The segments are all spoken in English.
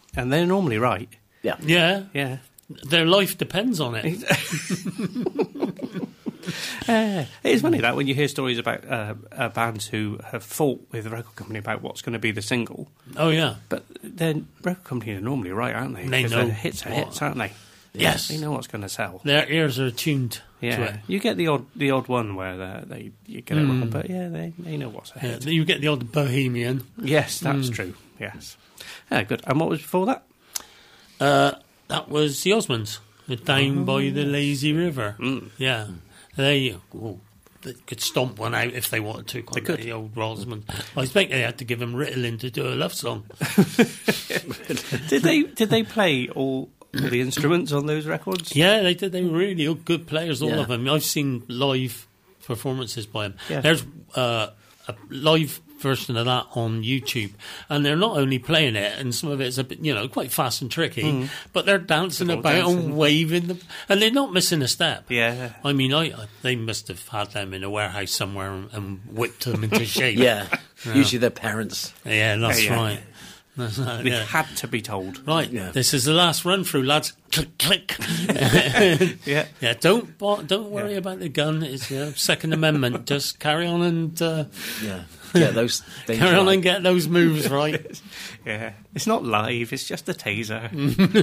and they're normally right. Yeah. Yeah. Yeah. Their life depends on it. It's funny that when you hear stories about bands who have fought with the record company about what's going to be the single, Oh, yeah. but then record companies are normally right, aren't they? They 'Cause know hits are hits, aren't they? Yes. They know what's going to sell. Their ears are attuned to Yeah, it. you get the odd one where you get it wrong, but yeah, they know what's Yeah, ahead. you get the odd bohemian. Yes, that's true. Yes, good. And what was before that? That was the Osmonds, down by the lazy river. Yeah, they could stomp one out if they wanted to. They could. The old Osmonds. I expect they had to give him Ritalin to do a love song. Did they play all the instruments on those records? Yeah, they did. They were really good players, all Yeah. of them. I've seen live performances by them. Yeah. There's a live version of that on YouTube, and they're not only playing it, and some of it's a bit, quite fast and tricky, but they're dancing They're all about dancing. and waving them, and they're not missing a step. Yeah. I mean, they must have had them in a warehouse somewhere and whipped them into shape. Yeah. Usually their parents. Yeah, that's Yeah. right. That's right, They yeah. had to be told. Right, Yeah. this is the last run through, lads. Click, click. Yeah. Yeah, don't worry about the gun. It's Second Amendment. Just carry on and Yeah. Get those things carry on right. and get those moves right. Yeah. It's not live. It's just a taser.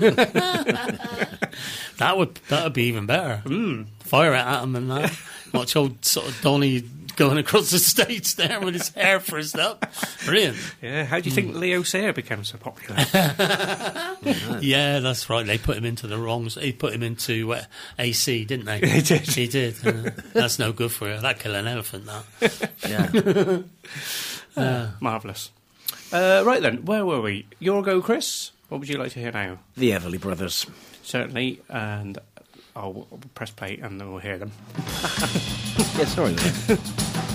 That would be even better. Fire it at him and that. Watch old sort of Donny going across the stage there with his hair frizzed up. Brilliant. Yeah. How do you think Leo Sayer became so popular? Yeah, that's right. They put him into the wrongs. They put him into AC, didn't they? They did. He did. That's no good for you. That kill an elephant. That. Yeah. Marvellous. Right then, where were we? Your go, Chris. What would you like to hear now? The Everly Brothers. Certainly, and I'll press play and then we'll hear them. Yeah, sorry.